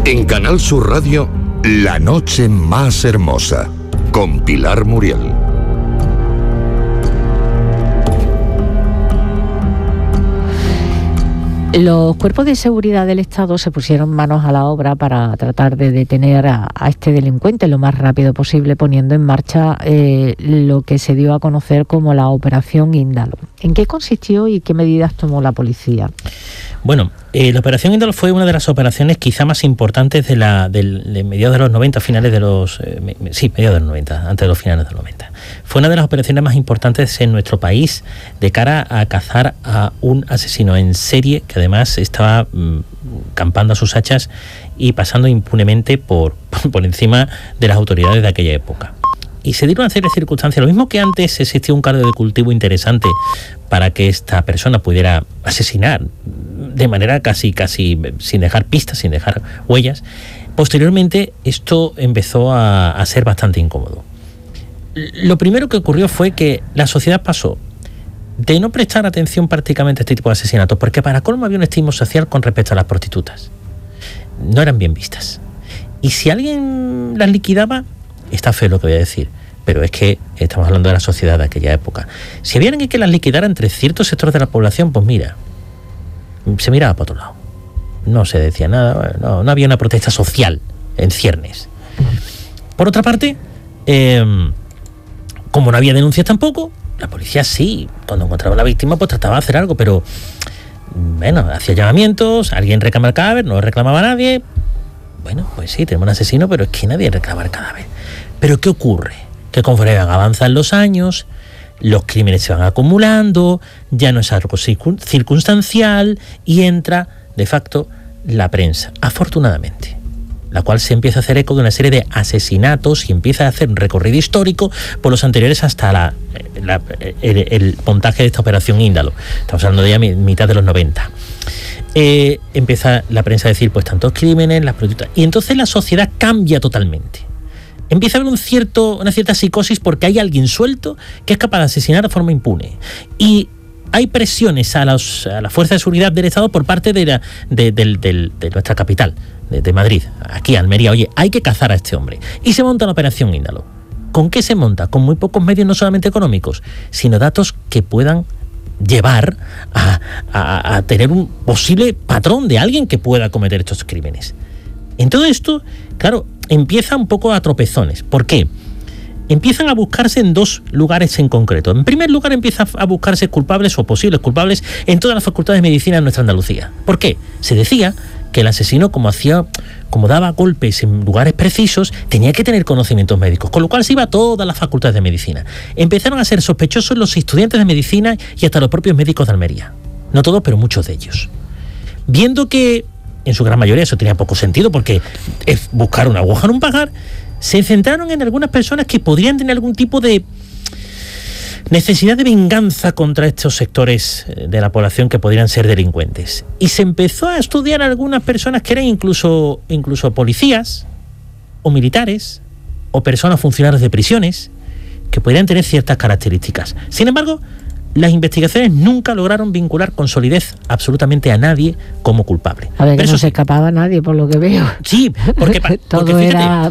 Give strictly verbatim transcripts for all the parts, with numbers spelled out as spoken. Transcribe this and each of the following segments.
En Canal Sur Radio, La noche más hermosa, con Pilar Muriel. Los cuerpos de seguridad del Estado se pusieron manos a la obra para tratar de detener a, a este delincuente lo más rápido posible, poniendo en marcha eh, lo que se dio a conocer como la Operación Índalo. ¿En qué consistió y qué medidas tomó la policía? Bueno, eh, la Operación Índalo fue una de las operaciones quizá más importantes de la del, de mediados de los noventa, finales de los... Eh, me, sí, mediados de los noventa, antes de los finales de los noventa. Fue una de las operaciones más importantes en nuestro país de cara a cazar a un asesino en serie que además estaba mmm, campando a sus hachas y pasando impunemente por, por encima de las autoridades de aquella época. Y se dieron una serie de circunstancias. Lo mismo que antes existía un caldo de cultivo interesante para que esta persona pudiera asesinar de manera casi, casi sin dejar pistas, sin dejar huellas. Posteriormente esto empezó a, a ser bastante incómodo. Lo primero que ocurrió fue que la sociedad pasó de no prestar atención prácticamente a este tipo de asesinatos, porque para colmo había un estigma social con respecto a las prostitutas. No eran bien vistas. Y si alguien las liquidaba, está feo lo que voy a decir, pero es que estamos hablando de la sociedad de aquella época. Si había alguien que las liquidara entre ciertos sectores de la población, pues mira, se miraba para otro lado. No se decía nada, no, no había una protesta social en ciernes. Por otra parte, eh, como no había denuncias tampoco, la policía sí, cuando encontraba a la víctima, pues trataba de hacer algo, pero bueno, hacía llamamientos, alguien reclama el cadáver, no reclamaba a nadie. Bueno, pues sí, tenemos un asesino, pero es que nadie reclama el cadáver. ¿Pero qué ocurre? Que conforme avanzan los años, los crímenes se van acumulando, ya no es algo circunstancial y entra, de facto, la prensa, afortunadamente, la cual se empieza a hacer eco de una serie de asesinatos y empieza a hacer un recorrido histórico por los anteriores hasta la, la, el, el montaje de esta Operación Índalo. Estamos hablando de ya mitad de los noventa. Eh, empieza la prensa a decir, pues tantos crímenes, las prostitutas, y entonces la sociedad cambia totalmente. Empieza a haber un cierto, una cierta psicosis porque hay alguien suelto que es capaz de asesinar de forma impune. Y hay presiones a, los, a la fuerza de seguridad del Estado por parte de, la, de, de, de, de nuestra capital, de, de Madrid, aquí Almería. Oye, hay que cazar a este hombre. Y se monta la Operación Índalo. ¿Con qué se monta? Con muy pocos medios, no solamente económicos, sino datos que puedan llevar a, a, a tener un posible patrón de alguien que pueda cometer estos crímenes. En todo esto, claro, empieza un poco a tropezones. ¿Por qué? Empiezan a buscarse en dos lugares en concreto. En primer lugar, empieza a buscarse culpables o posibles culpables en todas las facultades de medicina de nuestra Andalucía. ¿Por qué? Se decía que el asesino, como hacía, como daba golpes en lugares precisos, tenía que tener conocimientos médicos, con lo cual se iba a todas las facultades de medicina. Empezaron a ser sospechosos los estudiantes de medicina y hasta los propios médicos de Almería. No todos, pero muchos de ellos. Viendo que en su gran mayoría eso tenía poco sentido, porque es buscar una aguja en un pajar, se centraron en algunas personas que podrían tener algún tipo de necesidad de venganza contra estos sectores de la población que podrían ser delincuentes. Y se empezó a estudiar a algunas personas que eran incluso, incluso policías, o militares, o personas funcionarios de prisiones, que podrían tener ciertas características. Sin embargo, las investigaciones nunca lograron vincular con solidez absolutamente a nadie como culpable. A ver, Pero que no eso se sí, escapaba nadie, por lo que veo. Sí, porque, porque todo fíjate, era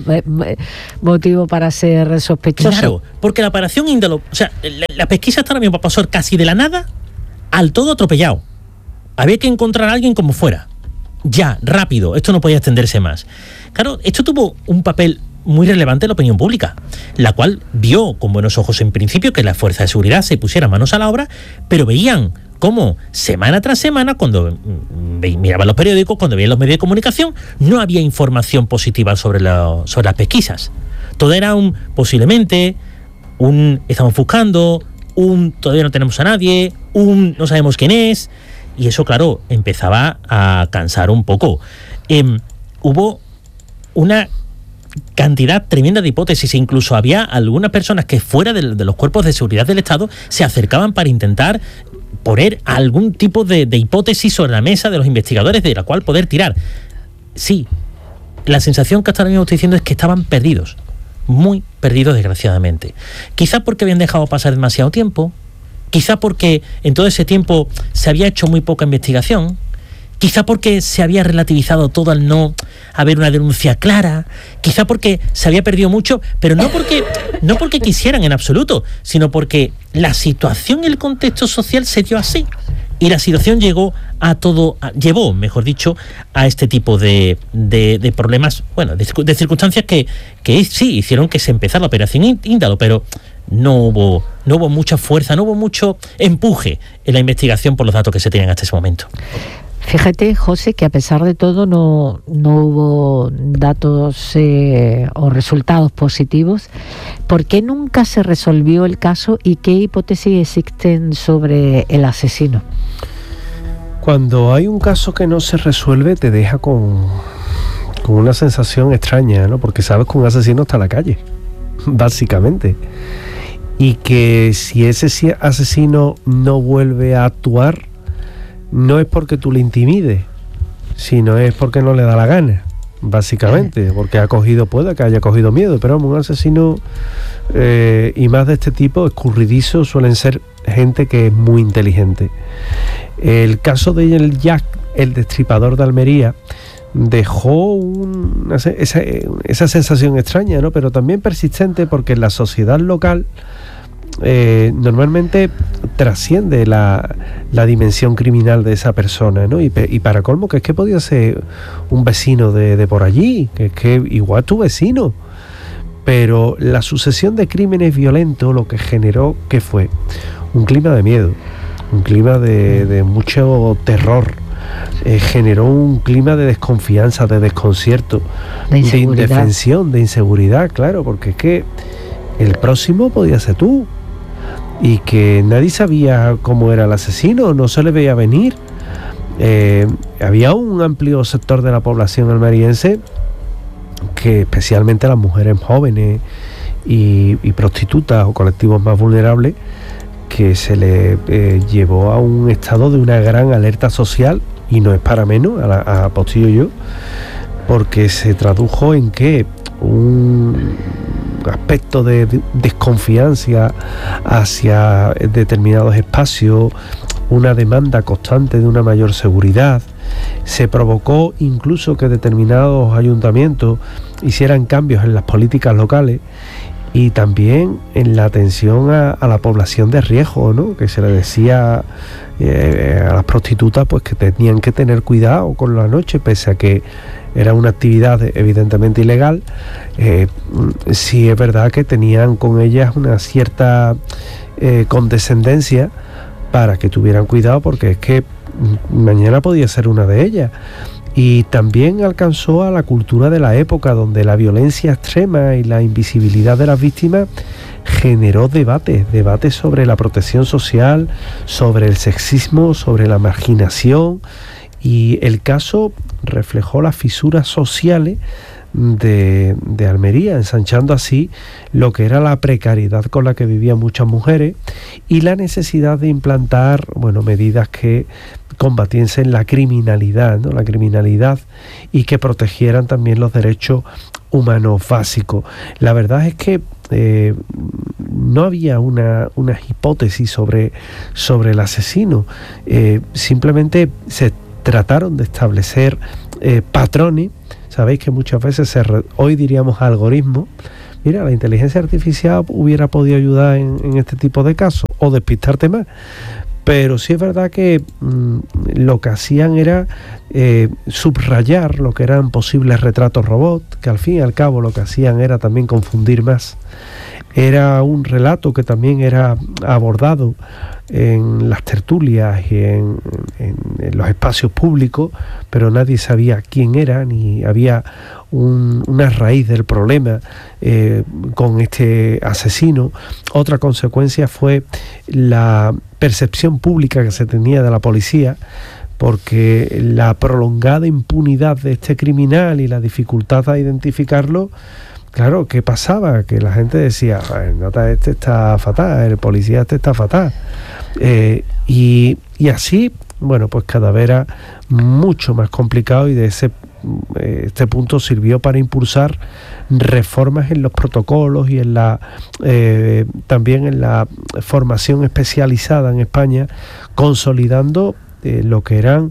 motivo para ser sospechoso. Claro, porque la Operación Índalo, o sea, la, la pesquisa hasta ahora mismo pasó casi de la nada al todo atropellado. Había que encontrar a alguien como fuera. Ya, rápido, esto no podía extenderse más. Claro, esto tuvo un papel muy relevante en la opinión pública, la cual vio con buenos ojos en principio que la fuerza de seguridad se pusiera manos a la obra, pero veían cómo semana tras semana, cuando miraban los periódicos, cuando veían los medios de comunicación, no había información positiva sobre, la, sobre las pesquisas. Todo era un posiblemente, un estamos buscando, un todavía no tenemos a nadie, un no sabemos quién es, y eso, claro, empezaba a cansar un poco. Eh, hubo una cantidad tremenda de hipótesis, e incluso había algunas personas que fuera de, de los cuerpos de seguridad del Estado se acercaban para intentar poner algún tipo de, de hipótesis sobre la mesa de los investigadores de la cual poder tirar. Sí, la sensación que hasta ahora mismo estoy diciendo es que estaban perdidos, muy perdidos desgraciadamente. Quizá porque habían dejado pasar demasiado tiempo, quizá porque en todo ese tiempo se había hecho muy poca investigación, quizá porque se había relativizado todo al no haber una denuncia clara, quizá porque se había perdido mucho, pero no porque, no porque quisieran en absoluto, sino porque la situación, el contexto social se dio así. Y la situación llegó a todo, a, llevó, mejor dicho, a este tipo de, de, de problemas, bueno, de, de circunstancias que, que sí hicieron que se empezara la operación Índalo, pero no hubo, no hubo mucha fuerza, no hubo mucho empuje en la investigación por los datos que se tenían hasta ese momento. Fíjate, José, que a pesar de todo no, no hubo datos eh, o resultados positivos. ¿Por qué nunca se resolvió el caso y qué hipótesis existen sobre el asesino? Cuando hay un caso que no se resuelve, te deja con, con una sensación extraña, ¿no? Porque sabes que un asesino está en la calle, básicamente. Y que si ese asesino no vuelve a actuar, no es porque tú le intimides, sino es porque no le da la gana, básicamente, porque ha cogido, puede que haya cogido miedo, pero vamos, un asesino eh, y más de este tipo, escurridizo, suelen ser gente que es muy inteligente. El caso de el Jack, el destripador de Almería, dejó un, esa, esa sensación extraña, ¿no? Pero también persistente, porque en la sociedad local Eh, normalmente trasciende la, la dimensión criminal de esa persona, ¿no? Y, y para colmo, que es que podía ser un vecino de, de por allí, que es que igual tu vecino, pero la sucesión de crímenes violentos lo que generó, ¿qué fue? Un clima de miedo, un clima de, de mucho terror, eh, generó un clima de desconfianza, de desconcierto, de, de indefensión, de inseguridad, claro, porque es que el próximo podía ser tú, y que nadie sabía cómo era el asesino, no se le veía venir. Eh, había un amplio sector de la población almeriense, que especialmente las mujeres jóvenes y, y prostitutas o colectivos más vulnerables, que se le eh, llevó a un estado de una gran alerta social, y no es para menos, a, la, a apostillo yo, porque se tradujo en que un aspecto de desconfianza hacia determinados espacios, una demanda constante de una mayor seguridad. Se provocó incluso que determinados ayuntamientos hicieran cambios en las políticas locales y también en la atención a, a la población de riesgo, ¿no? Que se le decía eh, a las prostitutas pues que tenían que tener cuidado con la noche, pese a que era una actividad evidentemente ilegal. Eh, sí es verdad que tenían con ellas una cierta eh, condescendencia para que tuvieran cuidado, porque es que mañana podía ser una de ellas. Y también alcanzó a la cultura de la época, donde la violencia extrema y la invisibilidad de las víctimas generó debates, debates sobre la protección social, sobre el sexismo, sobre la marginación, y el caso reflejó las fisuras sociales de, de Almería, ensanchando así lo que era la precariedad con la que vivían muchas mujeres y la necesidad de implantar, bueno, medidas que combatiesen la criminalidad, ¿no? La criminalidad, y que protegieran también los derechos humanos básicos. La verdad es que eh, no había una, una hipótesis sobre, sobre el asesino, eh, simplemente se trataron de establecer eh, patrones. Sabéis que muchas veces se re, hoy diríamos algoritmos. Mira, la inteligencia artificial hubiera podido ayudar en, en este tipo de casos o despistarte más. Pero sí es verdad que mmm, lo que hacían era eh, subrayar lo que eran posibles retratos robot, que al fin y al cabo lo que hacían era también confundir más. Era un relato que también era abordado en las tertulias y en, en, en los espacios públicos, pero nadie sabía quién era, ni había un, una raíz del problema eh, con este asesino. Otra consecuencia fue la percepción pública que se tenía de la policía, porque la prolongada impunidad de este criminal y la dificultad a identificarlo. Claro, ¿qué pasaba? Que la gente decía, el nota este está fatal, el policía este está fatal. Eh, y, y así, bueno, pues cada vez era mucho más complicado, y de ese eh, este punto sirvió para impulsar reformas en los protocolos y en la eh, también en la formación especializada en España, consolidando eh, lo que eran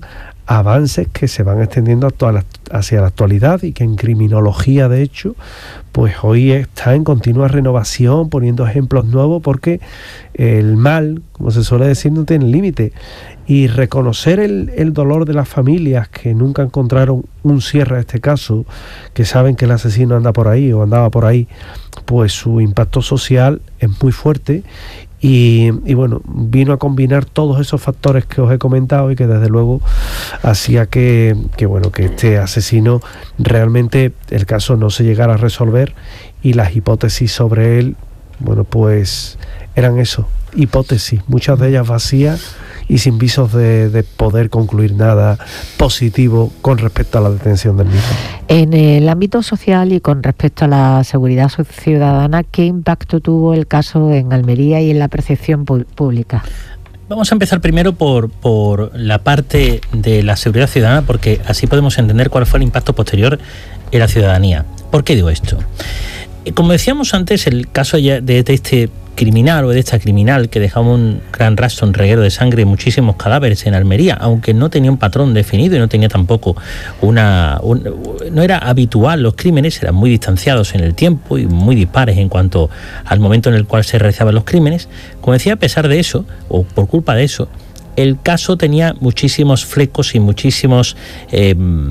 avances que se van extendiendo a toda la, hacia la actualidad y que en criminología, de hecho, pues hoy está en continua renovación, poniendo ejemplos nuevos, porque el mal, como se suele decir, no tiene límite. Y reconocer el, el dolor de las familias que nunca encontraron un cierre a este caso, que saben que el asesino anda por ahí o andaba por ahí, pues su impacto social es muy fuerte. Y, y bueno, vino a combinar todos esos factores que os he comentado y que desde luego hacía que, que bueno, que este asesino realmente el caso no se llegara a resolver, y las hipótesis sobre él, bueno, pues eran eso, hipótesis, muchas de ellas vacías y sin visos de, de poder concluir nada positivo con respecto a la detención del mismo. En el ámbito social y con respecto a la seguridad ciudadana, ¿qué impacto tuvo el caso en Almería y en la percepción pública? Vamos a empezar primero por, por la parte de la seguridad ciudadana, porque así podemos entender cuál fue el impacto posterior en la ciudadanía. ¿Por qué digo esto? Como decíamos antes, el caso de, de este criminal o de esta criminal que dejaba un gran rastro, un reguero de sangre y muchísimos cadáveres en Almería, aunque no tenía un patrón definido y no tenía tampoco una... Un, no era habitual los crímenes, eran muy distanciados en el tiempo y muy dispares en cuanto al momento en el cual se realizaban los crímenes. Como decía, a pesar de eso, o por culpa de eso, el caso tenía muchísimos flecos y muchísimos eh,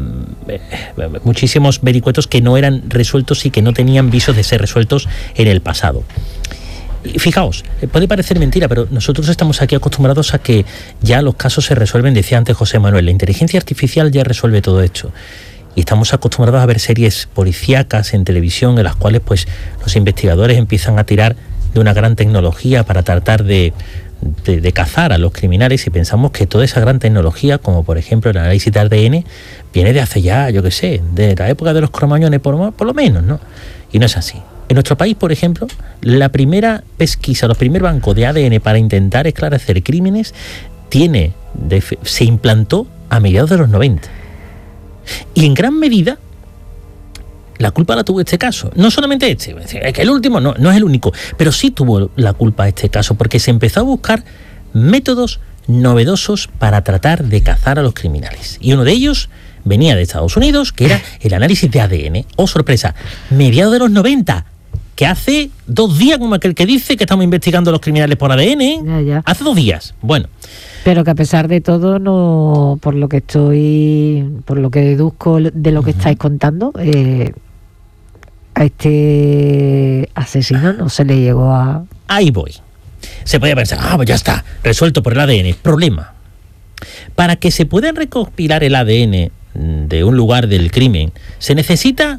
muchísimos vericuetos que no eran resueltos y que no tenían visos de ser resueltos en el pasado. Y fijaos, puede parecer mentira, pero nosotros estamos aquí acostumbrados a que ya los casos se resuelven, decía antes José Manuel, la inteligencia artificial ya resuelve todo esto. Y estamos acostumbrados a ver series policíacas en televisión en las cuales pues los investigadores empiezan a tirar de una gran tecnología para tratar de De, de cazar a los criminales, y pensamos que toda esa gran tecnología, como por ejemplo el análisis de A D N, viene de hace ya, yo qué sé, de la época de los cromañones por, por lo menos, ¿no? Y no es así. En nuestro país, por ejemplo, la primera pesquisa, el primer banco de A D N para intentar esclarecer crímenes tiene de, se implantó a mediados de los noventa. Y en gran medida la culpa la tuvo este caso, no solamente este, es que el último no, no es el único, pero sí tuvo la culpa este caso, porque se empezó a buscar métodos novedosos para tratar de cazar a los criminales. Y uno de ellos venía de Estados Unidos, que era el análisis de A D N. ¡Oh, sorpresa! Mediados de los noventa, que hace dos días, como aquel que dice que estamos investigando a los criminales por A D N. Ya, ya. Hace dos días. Bueno. Pero que a pesar de todo, no, por lo que estoy, por lo que deduzco de lo que uh-huh. estáis contando, eh, a este asesino no se le llegó a... Ahí voy. Se podía pensar, ah, pues ya está, resuelto por el A D N. Problema. Para que se pueda recopilar el A D N de un lugar del crimen, se necesita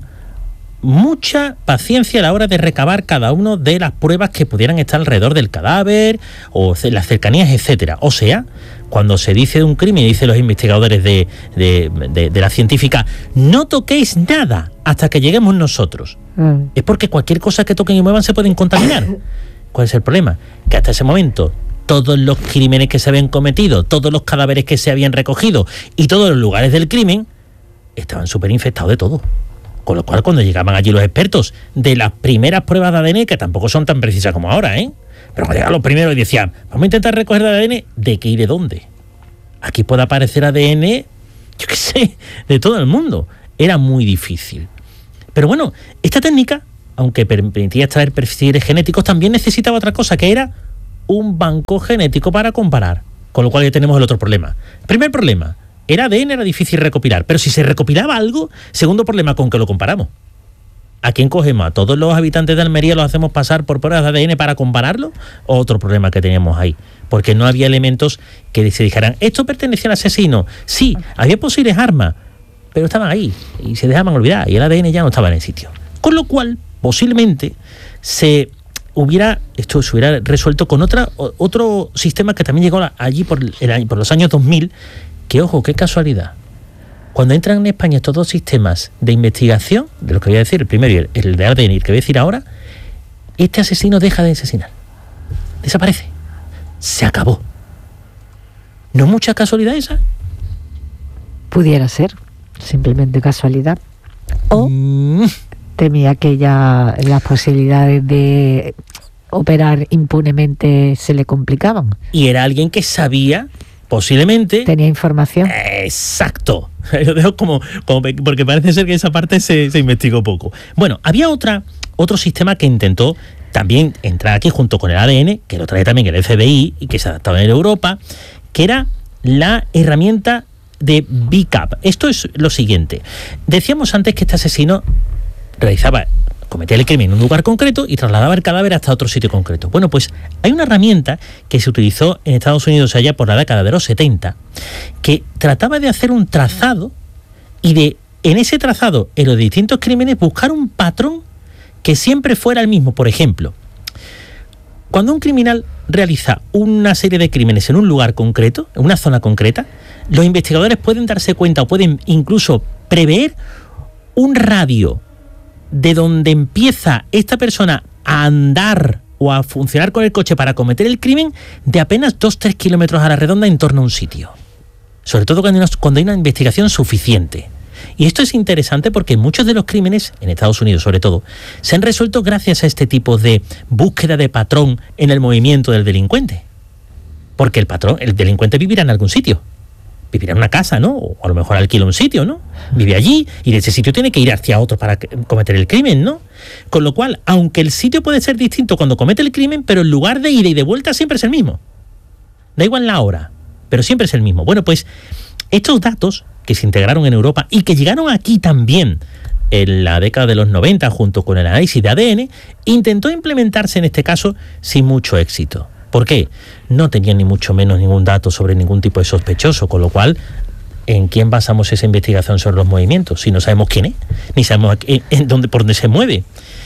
mucha paciencia a la hora de recabar cada una de las pruebas que pudieran estar alrededor del cadáver o las cercanías, etcétera. O sea, cuando se dice de un crimen, dicen los investigadores de, de, de, de la científica, no toquéis nada hasta que lleguemos nosotros. Mm. Es porque cualquier cosa que toquen y muevan se pueden contaminar. ¿Cuál es el problema? Que hasta ese momento todos los crímenes que se habían cometido, todos los cadáveres que se habían recogido y todos los lugares del crimen estaban súper infectados de todo. Con lo cual, cuando llegaban allí los expertos de las primeras pruebas de A D N, que tampoco son tan precisas como ahora, ¿eh? Pero cuando llegaban los primeros y decían, vamos a intentar recoger el A D N, ¿de qué y de dónde? Aquí puede aparecer A D N, yo qué sé, de todo el mundo. Era muy difícil. Pero bueno, esta técnica, aunque permitía extraer perfiles genéticos, también necesitaba otra cosa, que era un banco genético para comparar. Con lo cual ya tenemos el otro problema. Primer problema, el A D N era difícil recopilar, pero si se recopilaba algo, segundo problema, ¿con qué lo comparamos? ¿A quién cogemos? ¿A todos los habitantes de Almería los hacemos pasar por pruebas de A D N para compararlo? Otro problema que teníamos ahí, porque no había elementos que se dijeran, ¿esto pertenecía al asesino? Sí, había posibles armas, pero estaban ahí y se dejaban olvidar y el A D N ya no estaba en el sitio. Con lo cual, posiblemente, se hubiera esto se hubiera resuelto con otra otro sistema que también llegó allí por, el, por los años dos mil, que ojo, qué casualidad. Cuando entran en España estos dos sistemas de investigación, de lo que voy a decir, el primero y el, el de A D N y el que voy a decir ahora, este asesino deja de asesinar. Desaparece. Se acabó. ¿No es mucha casualidad esa? Pudiera ser, simplemente casualidad. O mm. temía que ya las posibilidades de operar impunemente se le complicaban. Y era alguien que sabía posiblemente... Tenía información. Exacto. Lo dejo como, como... Porque parece ser que esa parte se, se investigó poco. Bueno, había otra, otro sistema que intentó también entrar aquí junto con el A D N, que lo trae también el F B I y que se adaptaba en Europa, que era la herramienta de B C A P. Esto es lo siguiente. Decíamos antes que este asesino realizaba... cometía el crimen en un lugar concreto y trasladaba el cadáver hasta otro sitio concreto. Bueno, pues hay una herramienta que se utilizó en Estados Unidos allá por la década de los setenta, que trataba de hacer un trazado y de, en ese trazado, en los distintos crímenes, buscar un patrón que siempre fuera el mismo. Por ejemplo, cuando un criminal realiza una serie de crímenes en un lugar concreto, en una zona concreta, los investigadores pueden darse cuenta o pueden incluso prever un radio de donde empieza esta persona a andar o a funcionar con el coche para cometer el crimen, de apenas dos a tres kilómetros a la redonda en torno a un sitio. Sobre todo cuando hay, una, cuando hay una investigación suficiente. Y esto es interesante porque muchos de los crímenes, en Estados Unidos sobre todo, se han resuelto gracias a este tipo de búsqueda de patrón en el movimiento del delincuente. Porque el patrón, el delincuente vivirá en algún sitio. Vivirá en una casa, ¿no? O a lo mejor alquila un sitio, ¿no? Vive allí y de ese sitio tiene que ir hacia otro para cometer el crimen, ¿no? Con lo cual, aunque el sitio puede ser distinto cuando comete el crimen, pero el lugar de ida y de vuelta siempre es el mismo. Da igual la hora, pero siempre es el mismo. Bueno, pues estos datos que se integraron en Europa y que llegaron aquí también en la década de los noventa junto con el análisis de A D N, intentó implementarse en este caso sin mucho éxito. ¿Por qué? No tenían ni mucho menos ningún dato sobre ningún tipo de sospechoso, con lo cual, ¿en quién basamos esa investigación sobre los movimientos? Si no sabemos quién es, ni sabemos en, en dónde, por dónde se mueve.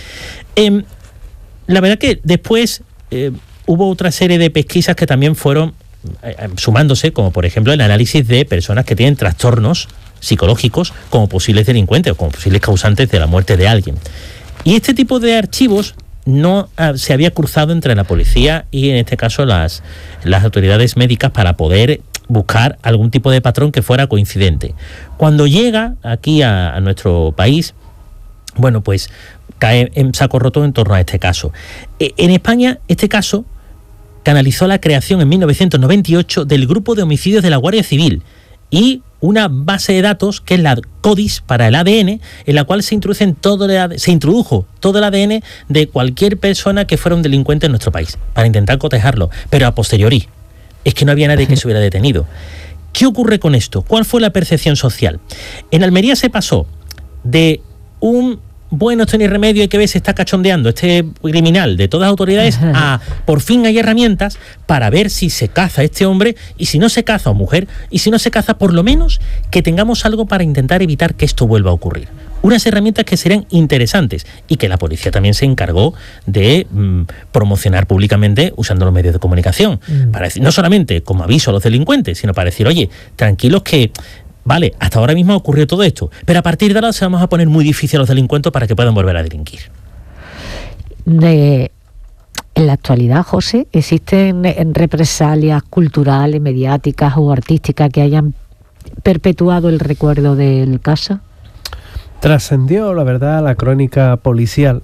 Eh, la verdad que después eh, hubo otra serie de pesquisas que también fueron eh, sumándose, como por ejemplo el análisis de personas que tienen trastornos psicológicos como posibles delincuentes o como posibles causantes de la muerte de alguien. Y este tipo de archivos no uh, se había cruzado entre la policía y en este caso las, las autoridades médicas para poder buscar algún tipo de patrón que fuera coincidente. Cuando llega aquí a, a nuestro país, bueno, pues cae en saco roto en torno a este caso. E, en España, este caso canalizó la creación en mil novecientos noventa y ocho del Grupo de Homicidios de la Guardia Civil y una base de datos que es la CODIS para el A D N, en la cual se introducen todo el A D N, se introdujo todo el A D N de cualquier persona que fuera un delincuente en nuestro país, para intentar cotejarlo, pero a posteriori. Es que no había nadie que se hubiera detenido. ¿Qué ocurre con esto? ¿Cuál fue la percepción social? En Almería se pasó de un bueno, esto ni remedio, hay que ver, se está cachondeando este criminal de todas las autoridades, a por fin hay herramientas para ver si se caza a este hombre y si no se caza o mujer, y si no se caza, por lo menos que tengamos algo para intentar evitar que esto vuelva a ocurrir. Unas herramientas que serían interesantes y que la policía también se encargó de mmm, promocionar públicamente usando los medios de comunicación. Mm. Para decir, no solamente como aviso a los delincuentes, sino para decir, oye, tranquilos que... Vale, hasta ahora mismo ha ocurrido todo esto, pero a partir de ahora se vamos a poner muy difícil a los delincuentes para que puedan volver a delinquir. De, en la actualidad, José, ¿existen represalias culturales, mediáticas o artísticas que hayan perpetuado el recuerdo del caso? Trascendió, la verdad, la crónica policial.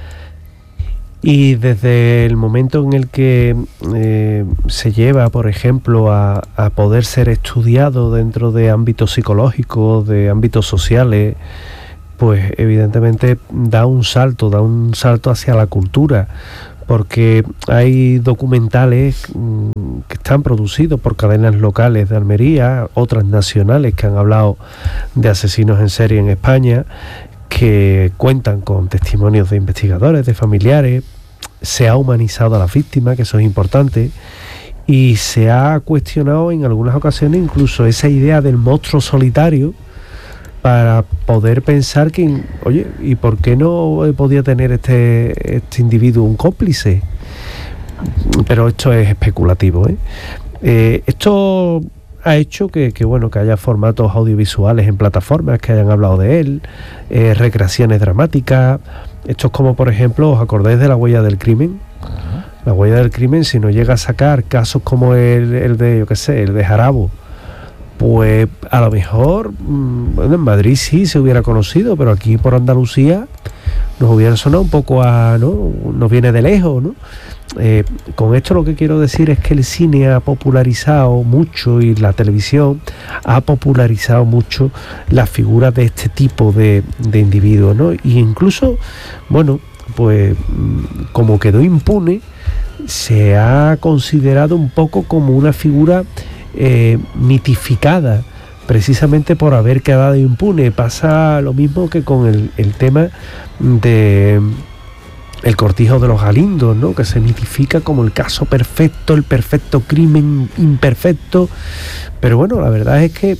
Y desde el momento en el que eh, se lleva, por ejemplo, a, a poder ser estudiado dentro de ámbitos psicológicos, de ámbitos sociales, pues evidentemente da un salto, da un salto hacia la cultura, porque hay documentales mmm, que están producidos por cadenas locales de Almería, otras nacionales que han hablado de asesinos en serie en España, que cuentan con testimonios de investigadores, de familiares. Se ha humanizado a la víctima, que eso es importante, y se ha cuestionado en algunas ocasiones incluso esa idea del monstruo solitario, para poder pensar que, oye, ¿y por qué no podía tener este, este individuo un cómplice? Pero esto es especulativo, ¿eh? Eh, esto ha hecho que, que bueno que haya formatos audiovisuales en plataformas que hayan hablado de él, eh, recreaciones dramáticas. Esto es como, por ejemplo, ¿os acordáis de La Huella del Crimen? Uh-huh. La Huella del Crimen, si no llega a sacar casos como el, el de, yo qué sé, el de Jarabo, pues a lo mejor, bueno, en Madrid sí se hubiera conocido, pero aquí por Andalucía, nos hubiera sonado un poco a, ¿no? Nos viene de lejos, ¿no? Eh, con esto lo que quiero decir es que el cine ha popularizado mucho y la televisión ha popularizado mucho las figuras de este tipo de, de individuos, ¿no? Y incluso, bueno, pues como quedó impune, se ha considerado un poco como una figura eh, mitificada, precisamente por haber quedado impune. Pasa lo mismo que con el, el tema de el cortijo de los Galindos, ¿no? Que se mitifica como el caso perfecto, el perfecto crimen imperfecto, pero bueno, la verdad es que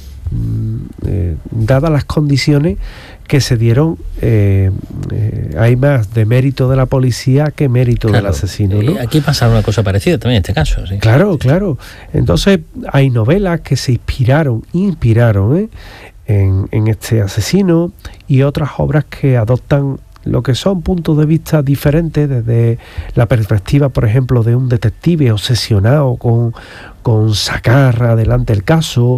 eh, dadas las condiciones que se dieron, eh, eh, hay más de mérito de la policía que mérito claro, del asesino, ¿no? Aquí pasa una cosa parecida también en este caso, ¿sí? Claro, claro. Entonces hay novelas que se inspiraron, inspiraron ¿eh? en, en este asesino, y otras obras que adoptan lo que son puntos de vista diferentes desde la perspectiva, por ejemplo, de un detective obsesionado con, con sacar adelante el caso,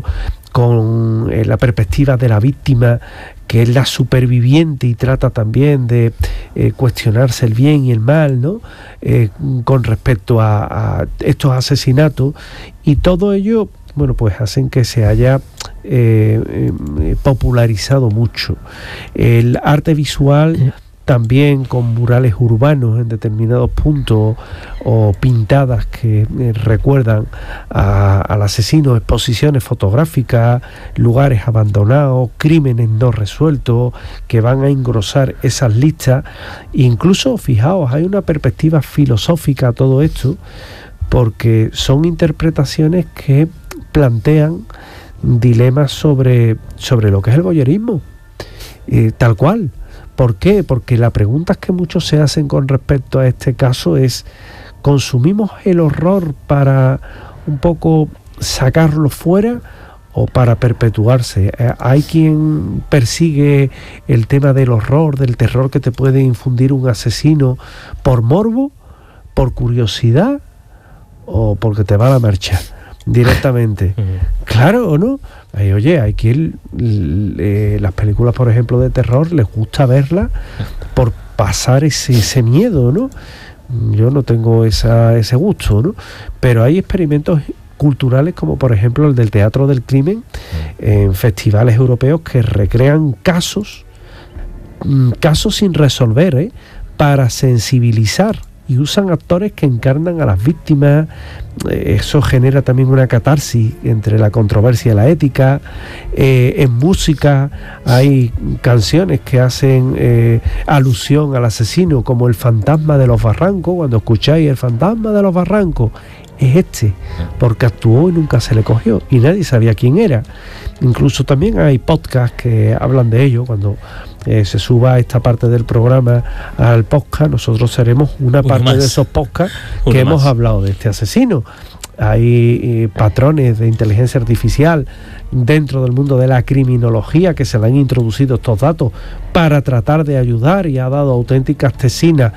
con eh, la perspectiva de la víctima, que es la superviviente y trata también de eh, cuestionarse el bien y el mal, ¿no? Eh, con respecto a, a estos asesinatos, y todo ello, bueno, pues hacen que se haya eh, eh, popularizado mucho. El arte visual también, con murales urbanos en determinados puntos o pintadas que eh, recuerdan a, al asesino, exposiciones fotográficas, lugares abandonados, crímenes no resueltos que van a engrosar esas listas. Incluso, fijaos, hay una perspectiva filosófica a todo esto, porque son interpretaciones que plantean dilemas sobre, sobre lo que es el voyerismo, eh, tal cual. ¿Por qué? Porque la pregunta que muchos se hacen con respecto a este caso es: ¿consumimos el horror para un poco sacarlo fuera o para perpetuarse? Eh, hay quien persigue el tema del horror, del terror que te puede infundir un asesino por morbo, por curiosidad o porque te va a la marcha directamente. Claro, ¿o no? Ay, oye, hay quien eh, las películas, por ejemplo, de terror, les gusta verlas por pasar ese, ese miedo, ¿no? Yo no tengo esa, ese gusto, ¿no? Pero hay experimentos culturales como, por ejemplo, el del teatro del crimen en festivales europeos, que recrean casos casos sin resolver, ¿eh? Para sensibilizar, y usan actores que encarnan a las víctimas. Eso genera también una catarsis entre la controversia y la ética. Eh, en música hay canciones que hacen eh, alusión al asesino, como El fantasma de los barrancos. Cuando escucháis El fantasma de los barrancos, es este, porque actuó y nunca se le cogió y nadie sabía quién era. Incluso también hay podcasts que hablan de ello. Cuando eh, se suba esta parte del programa al podcast, nosotros seremos una Uno parte más. de esos podcasts Uno que hemos más. hablado de este asesino. Hay eh, patrones de inteligencia artificial dentro del mundo de la criminología que se le han introducido estos datos para tratar de ayudar, y ha dado auténticas tesinas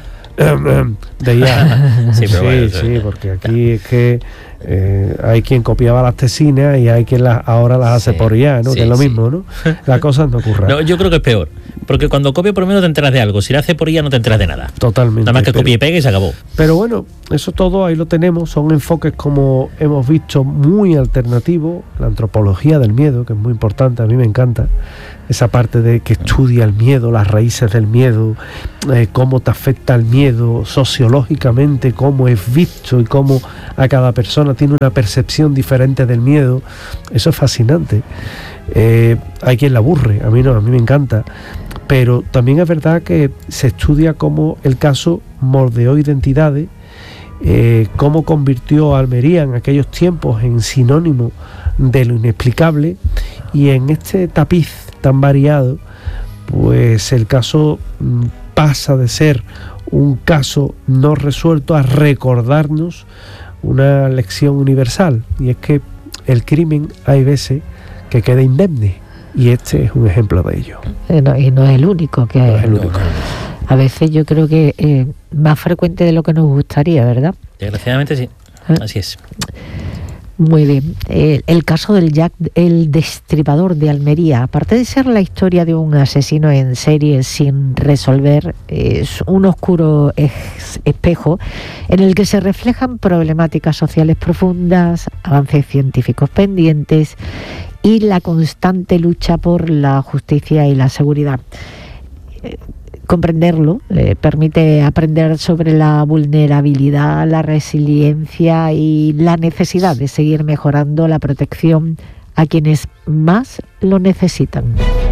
de I A. Sí, pero sí, bueno, sí, porque aquí es que eh, hay quien copiaba las tesinas y hay quien las, ahora las hace Sí, por I A, ¿no? sí, Que es lo sí. mismo, ¿no? Las cosas no ocurren. No, yo creo que es peor, porque cuando copia por lo menos te enteras de algo, si la hace por ella no te enteras de nada. Totalmente. Nada más que pero- copie y pegue y se acabó. Pero bueno, eso todo ahí lo tenemos. Son enfoques, como hemos visto, muy alternativos. La antropología del miedo, que es muy importante, a mí me encanta esa parte de que estudia el miedo, las raíces del miedo, eh, cómo te afecta el miedo sociológicamente, cómo es visto y cómo a cada persona tiene una percepción diferente del miedo. Eso es fascinante. Eh, hay quien la aburre, a mí no, a mí me encanta. Pero también es verdad que se estudia cómo el caso moldeó identidades, eh, cómo convirtió a Almería en aquellos tiempos en sinónimo de lo inexplicable, y en este tapiz tan variado, pues el caso mm, pasa de ser un caso no resuelto a recordarnos una lección universal, y es que el crimen hay veces que queda indemne, y este es un ejemplo de ello. Eh, no, y no es el único que No hay. es el único. A veces yo creo que eh, más frecuente de lo que nos gustaría, ¿verdad? Desgraciadamente sí, ¿Eh? así es. Muy bien. Eh, el caso del Jack el Destripador de Almería, aparte de ser la historia de un asesino en serie sin resolver, es un oscuro es- espejo en el que se reflejan problemáticas sociales profundas, avances científicos pendientes y la constante lucha por la justicia y la seguridad. Eh, Comprenderlo eh, permite aprender sobre la vulnerabilidad, la resiliencia y la necesidad de seguir mejorando la protección a quienes más lo necesitan.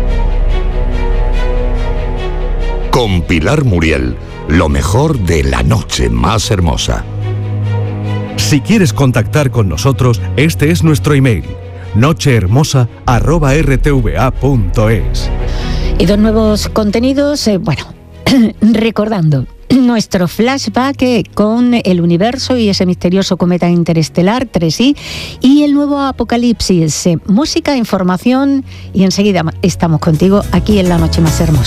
Con Pilar Muriel, lo mejor de La Noche Más Hermosa. Si quieres contactar con nosotros, este es nuestro email: nochehermosa arroba r t v a punto es. Y dos nuevos contenidos, eh, bueno, recordando nuestro flashback eh, con el universo y ese misterioso cometa interestelar tres i y el nuevo Apocalipsis, eh, música, información y enseguida estamos contigo aquí en La Noche Más Hermosa.